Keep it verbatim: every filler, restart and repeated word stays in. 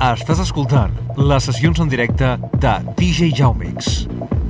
Estàs escoltant les sessions en directe de D J Jaumix.